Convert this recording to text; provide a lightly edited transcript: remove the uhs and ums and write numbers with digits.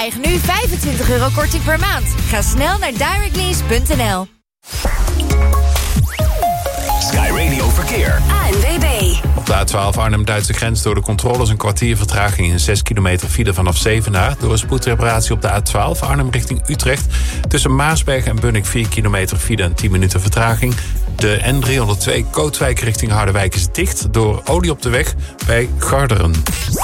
krijgen nu €25 korting per maand. Ga snel naar directlease.nl. Sky Radio Verkeer. ANWB. Op de A12 Arnhem-Duitse grens door de controles een kwartier vertraging in 6 kilometer file vanaf Zevenaar. Door een spoedreparatie op de A12 Arnhem richting Utrecht. Tussen Maasberg en Bunnik 4 kilometer file en 10 minuten vertraging. De N302 Kootwijk richting Harderwijk is dicht door olie op de weg bij Garderen.